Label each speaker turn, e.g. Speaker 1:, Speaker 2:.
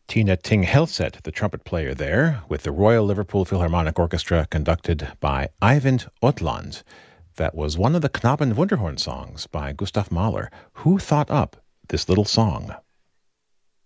Speaker 1: Tina Ting Helset, the trumpet player there, with the Royal Liverpool Philharmonic Orchestra conducted by Eivind Otland. That was one of the Knaben Wunderhorn songs by Gustav Mahler. Who thought up this little song?